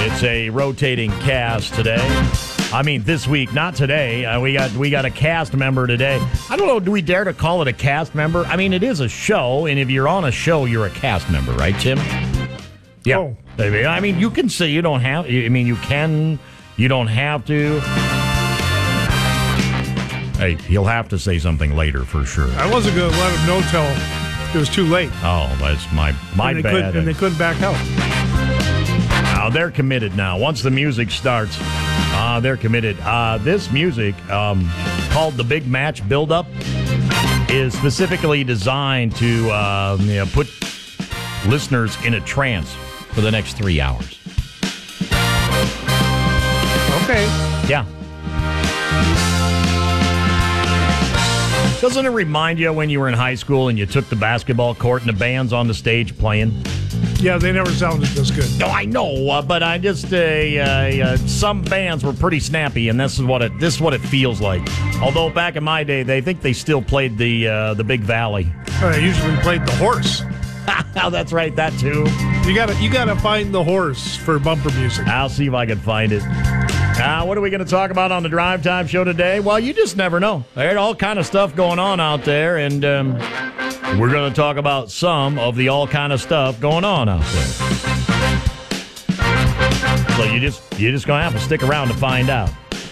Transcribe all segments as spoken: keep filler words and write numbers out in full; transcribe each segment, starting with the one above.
It's a rotating cast today. I mean, this week, not today. Uh, we got we got a cast member today. I don't know, do we dare to call it a cast member? I mean, it is a show, and if you're on a show, you're a cast member, right, Tim? Yeah. Oh. I mean, you can say you don't have, I mean, you can, you don't have to. Hey, he'll have to say something later for sure. I wasn't going to let him know till it was too late. Oh, that's my, my and they bad. Couldn't, and they couldn't back out. Now, they're committed now. Once the music starts, uh, they're committed. Uh, this music, um, called the Big Match Build-Up, is specifically designed to uh, you know, put listeners in a trance for the next three hours. Okay. Yeah. Doesn't it remind you when you were in high school and you took the basketball court and the band's on the stage playing? Yeah, they never sounded this good. No, I know, uh, but I just uh, uh, uh, some bands were pretty snappy, and this is what it this is what it feels like. Although back in my day, they think they still played the uh, the Big Valley. Oh, they usually played the horse. Oh, that's right, that too. You gotta you gotta find the horse for bumper music. I'll see if I can find it. Uh, what are we going to talk about on the Drive Time Show today? Well, you just never know. There's all kind of stuff going on out there, and um, we're going to talk about some of the all kind of stuff going on out there. So you just you just going to have to stick around to find out.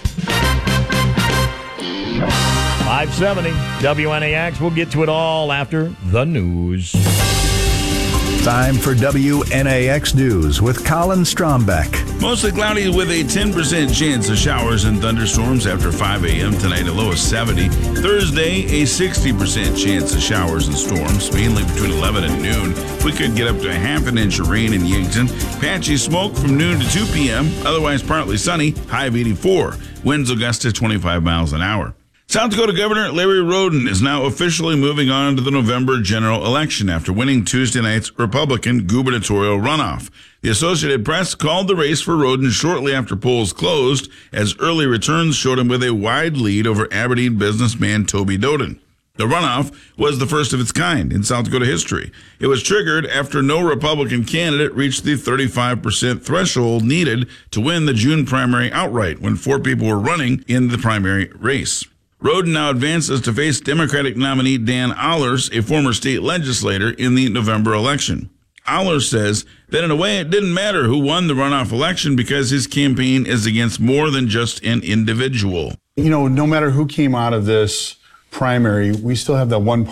five seventy W N A X. We'll get to it all after the news. Time for W N A X News with Colin Strombeck. Mostly cloudy with a ten percent chance of showers and thunderstorms after five a.m. tonight, a low of seventy. Thursday, a sixty percent chance of showers and storms, mainly between eleven and noon. We could get up to a half an inch of rain in Yankton. Patchy smoke from noon to two p.m., otherwise partly sunny, high of eighty-four. Winds will gust to twenty-five miles an hour. South Dakota Governor Larry Roden is now officially moving on to the November general election after winning Tuesday night's Republican gubernatorial runoff. The Associated Press called the race for Roden shortly after polls closed, as early returns showed him with a wide lead over Aberdeen businessman Toby Doden. The runoff was the first of its kind in South Dakota history. It was triggered after no Republican candidate reached the thirty-five percent threshold needed to win the June primary outright when four people were running in the primary race. Roden now advances to face Democratic nominee Dan Ahlers, a former state legislator, in the November election. Ahlers says that in a way it didn't matter who won the runoff election because his campaign is against more than just an individual. You know, no matter who came out of this primary, we still have that one